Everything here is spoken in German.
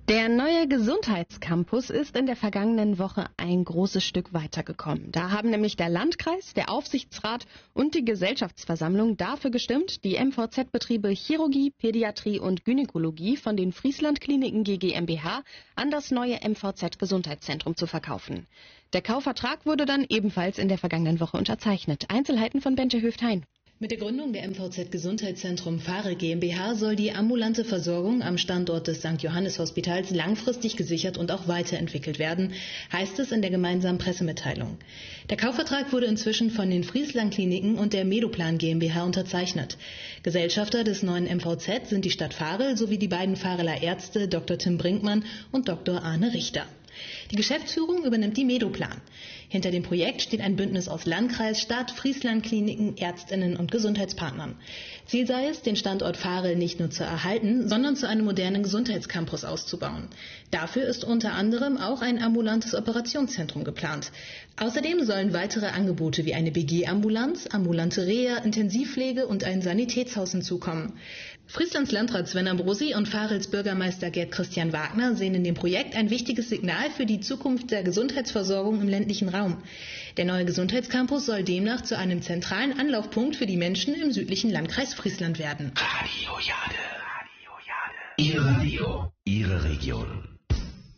Der neue Gesundheitscampus ist in der vergangenen Woche ein großes Stück weitergekommen. Da haben nämlich der Landkreis, der Aufsichtsrat und die Gesellschaftsversammlung dafür gestimmt, die MVZ-Betriebe Chirurgie, Pädiatrie und Gynäkologie von den Friesland-Kliniken GmbH an das neue MVZ-Gesundheitszentrum zu verkaufen. Der Kaufvertrag wurde dann ebenfalls in der vergangenen Woche unterzeichnet. Einzelheiten von Bente Höft-Hein. Mit der Gründung der MVZ Gesundheitszentrum Farel GmbH soll die ambulante Versorgung am Standort des St. Johannes Hospitals langfristig gesichert und auch weiterentwickelt werden, heißt es in der gemeinsamen Pressemitteilung. Der Kaufvertrag wurde inzwischen von den Friesland Kliniken und der Medoplan GmbH unterzeichnet. Gesellschafter des neuen MVZ sind die Stadt Farel sowie die beiden Fareler Ärzte Dr. Tim Brinkmann und Dr. Arne Richter. Die Geschäftsführung übernimmt die Medoplan. Hinter dem Projekt steht ein Bündnis aus Landkreis, Stadt, Friesland-Kliniken, Ärztinnen und Gesundheitspartnern. Ziel sei es, den Standort Farel nicht nur zu erhalten, sondern zu einem modernen Gesundheitscampus auszubauen. Dafür ist unter anderem auch ein ambulantes Operationszentrum geplant. Außerdem sollen weitere Angebote wie eine BG-Ambulanz, ambulante Reha, Intensivpflege und ein Sanitätshaus hinzukommen. Frieslands Landrat Sven Ambrosi und Farels Bürgermeister Gerd Christian Wagner sehen in dem Projekt ein wichtiges Signal für die Zukunft der Gesundheitsversorgung im ländlichen Raum. Der neue Gesundheitscampus soll demnach zu einem zentralen Anlaufpunkt für die Menschen im südlichen Landkreis Friesland werden. Radio Jade. Ihr Radio, Ihre Region.